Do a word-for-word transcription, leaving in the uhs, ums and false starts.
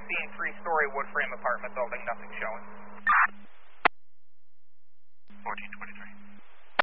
seeing three-story wood frame apartment building, nothing showing.